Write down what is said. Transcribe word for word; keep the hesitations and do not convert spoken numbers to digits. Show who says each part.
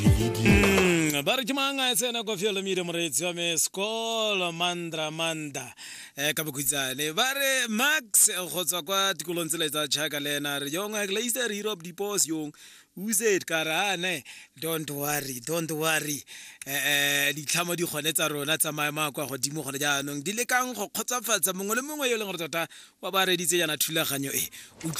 Speaker 1: Mm, ba re ke manga tsena go fiela mire moretsi wa me skolo mandra manda eh ka bokutsane ba re Max go tswa kwa tikolong tsela tsa chaka lena re yonga gleister Europe dipos yong who said karane don't worry don't worry eh di tlhamo di gone tsa rona tsa maema kwa godimo gone jaanong di lekang go khotsafatsa mongwe le mongwe yo le gore tota wa ba reditse yana thulaganyo e